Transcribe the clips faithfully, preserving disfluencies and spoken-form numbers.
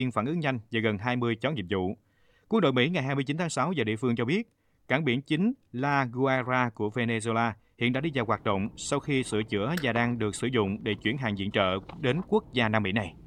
viên phản ứng nhanh và gần hai mươi chó nghiệp vụ. Quân đội Mỹ ngày hai mươi chín tháng sáu giờ địa phương cho biết, cảng biển chính La Guaira của Venezuela hiện đã đi vào hoạt động sau khi sửa chữa và đang được sử dụng để chuyển hàng viện trợ đến quốc gia Nam Mỹ này.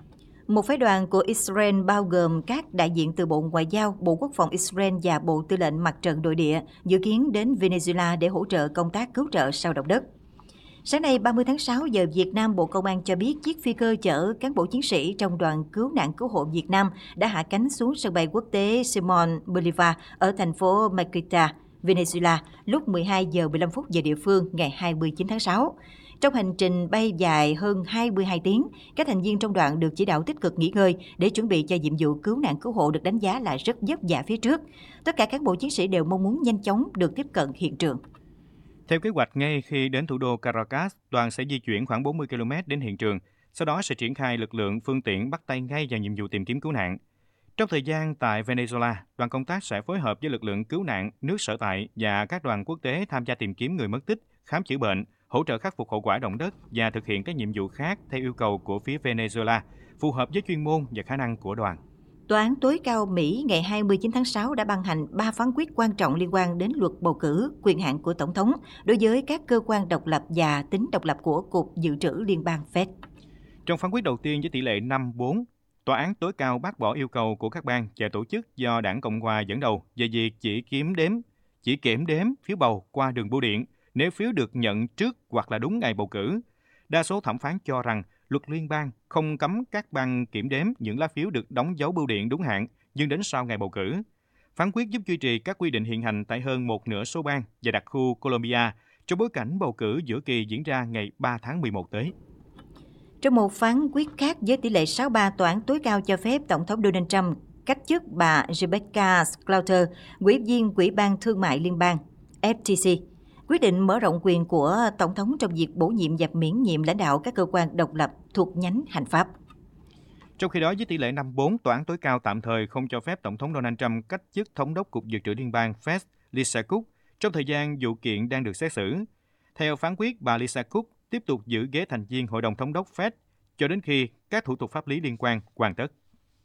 Một phái đoàn của Israel bao gồm các đại diện từ Bộ Ngoại giao, Bộ Quốc phòng Israel và Bộ Tư lệnh Mặt trận Nội địa dự kiến đến Venezuela để hỗ trợ công tác cứu trợ sau động đất. Sáng nay ba mươi tháng sáu giờ Việt Nam, Bộ Công an cho biết chiếc phi cơ chở cán bộ chiến sĩ trong đoàn cứu nạn cứu hộ Việt Nam đã hạ cánh xuống sân bay quốc tế Simón Bolívar ở thành phố Margarita, Venezuela lúc mười hai giờ mười lăm phút giờ địa phương ngày hai mươi chín tháng sáu. Trong hành trình bay dài hơn hai mươi hai tiếng, các thành viên trong đoàn được chỉ đạo tích cực nghỉ ngơi để chuẩn bị cho nhiệm vụ cứu nạn cứu hộ được đánh giá là rất vất vả phía trước. Tất cả cán bộ chiến sĩ đều mong muốn nhanh chóng được tiếp cận hiện trường. Theo kế hoạch, ngay khi đến thủ đô Caracas, đoàn sẽ di chuyển khoảng bốn mươi ki lô mét đến hiện trường, sau đó sẽ triển khai lực lượng phương tiện bắt tay ngay vào nhiệm vụ tìm kiếm cứu nạn. Trong thời gian tại Venezuela, đoàn công tác sẽ phối hợp với lực lượng cứu nạn nước sở tại và các đoàn quốc tế tham gia tìm kiếm người mất tích, khám chữa bệnh, hỗ trợ khắc phục hậu quả động đất và thực hiện các nhiệm vụ khác theo yêu cầu của phía Venezuela, phù hợp với chuyên môn và khả năng của đoàn. Tòa án tối cao Mỹ ngày hai mươi chín tháng sáu đã ban hành ba phán quyết quan trọng liên quan đến luật bầu cử, quyền hạn của Tổng thống đối với các cơ quan độc lập và tính độc lập của Cục Dự trữ Liên bang Fed. Trong phán quyết đầu tiên với tỷ lệ năm bốn, Tòa án tối cao bác bỏ yêu cầu của các bang và tổ chức do Đảng Cộng hòa dẫn đầu về việc chỉ kiểm đếm, chỉ kiểm đếm phiếu bầu qua đường bưu điện nếu phiếu được nhận trước hoặc là đúng ngày bầu cử. Đa số thẩm phán cho rằng luật liên bang không cấm các bang kiểm đếm những lá phiếu được đóng dấu bưu điện đúng hạn nhưng đến sau ngày bầu cử. Phán quyết giúp duy trì các quy định hiện hành tại hơn một nửa số bang và đặc khu Colombia trong bối cảnh bầu cử giữa kỳ diễn ra ngày ba tháng mười một tới. Trong một phán quyết khác với tỷ lệ sáu ba, Tòa án tối cao cho phép Tổng thống Donald Trump cách chức bà Rebecca Slaughter, Ủy viên Ủy ban Thương mại Liên bang F T C. Quyết định mở rộng quyền của Tổng thống trong việc bổ nhiệm và miễn nhiệm lãnh đạo các cơ quan độc lập thuộc nhánh hành pháp. Trong khi đó, với tỷ lệ năm bốn, Tòa án tối cao tạm thời không cho phép Tổng thống Donald Trump cách chức Thống đốc Cục Dự trữ Liên bang Fed Lisa Cook trong thời gian vụ kiện đang được xét xử. Theo phán quyết, bà Lisa Cook tiếp tục giữ ghế thành viên Hội đồng Thống đốc Fed cho đến khi các thủ tục pháp lý liên quan hoàn tất.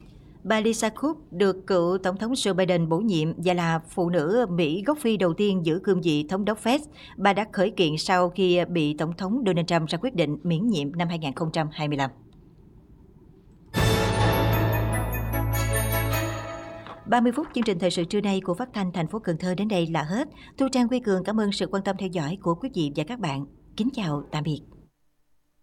Bà Lisa Cook được cựu Tổng thống Joe Biden bổ nhiệm và là phụ nữ Mỹ gốc Phi đầu tiên giữ cương vị Thống đốc Fed. Bà đã khởi kiện sau khi bị Tổng thống Donald Trump ra quyết định miễn nhiệm năm hai không hai lăm. ba mươi phút chương trình thời sự trưa nay của Phát thanh thành phố Cần Thơ đến đây là hết. Thu Trang, Quy Cường cảm ơn sự quan tâm theo dõi của quý vị và các bạn. Kính chào, tạm biệt.